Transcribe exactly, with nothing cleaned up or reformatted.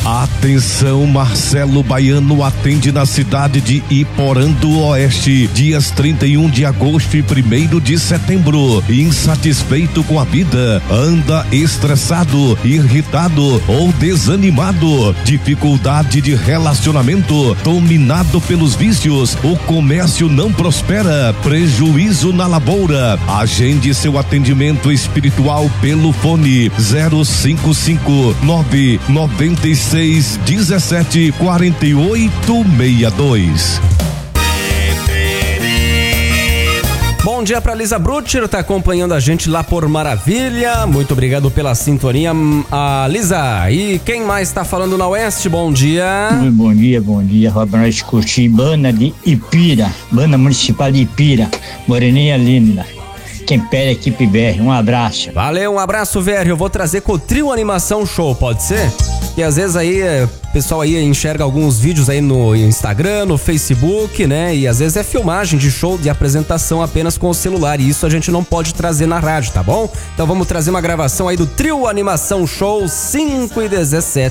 Atenção, Marcelo Baiano atende na cidade de Iporã do Oeste, dias trinta e um de agosto e primeiro de setembro. Insatisfeito com a vida, anda estressado, irritado ou desanimado, dificuldade de relacionamento, dominado pelos vícios, o comércio não prospera, prejuízo na lavoura. Agende seu atendimento espiritual pelo fone zero cinco cinco nove nove seis um sete quatro oito seis dois. Bom dia para Lisa Brutcher, tá acompanhando a gente lá por Maravilha. Muito obrigado pela sintonia, a Lisa. E quem mais tá falando na Oeste? Bom dia. Muito bom dia, bom dia. Para nós curtir banda de Ipira, banda municipal de Ipira, Moreninha linda. Quem pede equipe B R, um abraço. Valeu, um abraço, velho. Eu vou trazer com o Trio Animação Show, pode ser? Que às vezes aí o pessoal aí enxerga alguns vídeos aí no Instagram, no Facebook, né? E às vezes é filmagem de show, de apresentação apenas com o celular, e isso a gente não pode trazer na rádio, tá bom? Então vamos trazer uma gravação aí do Trio Animação Show cinco e dezessete.